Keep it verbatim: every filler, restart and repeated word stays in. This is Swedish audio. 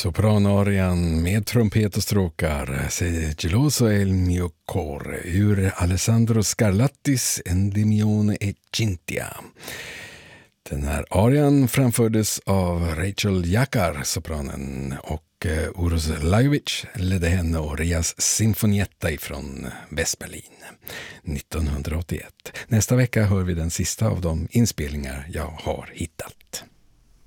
Sopranarian med trumpet och stråkar, Se geloso è il mio cuore, ur Alessandro Scarlattis Endymione e Cintia. Den här arian framfördes av Rachel Jakar, sopranen, och Uros Lajovic ledde henne och Rias Sinfonietta ifrån Västberlin nittonhundraåttioett. Nästa vecka hör vi den sista av de inspelningar jag har hittat.